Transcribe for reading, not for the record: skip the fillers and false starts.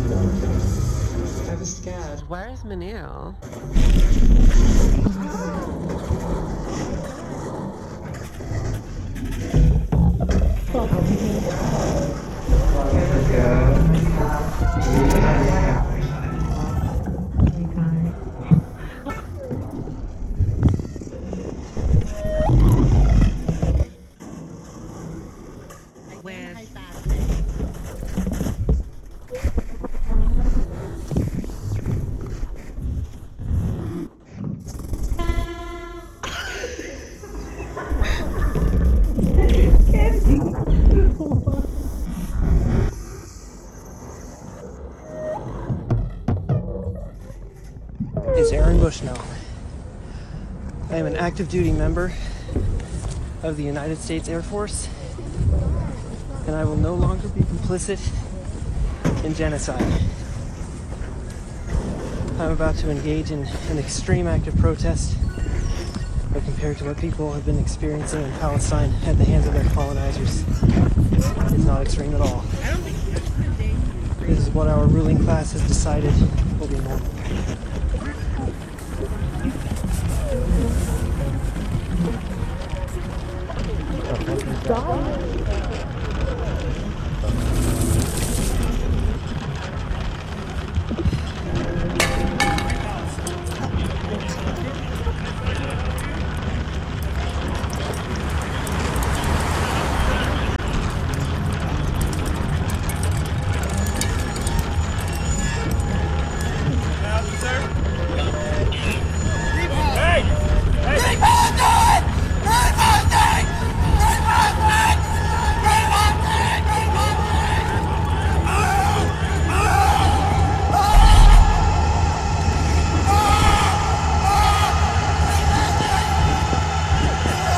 I was scared. Where's Manil? Is Aaron Bushnell. I am an active duty member of the United States Air Force, and I will no longer be complicit in genocide. I'm about to engage in an extreme act of protest, but compared to what people have been experiencing in Palestine at the hands of their colonizers, it's not extreme at all. This is what our ruling class has decided will be normal. Stop.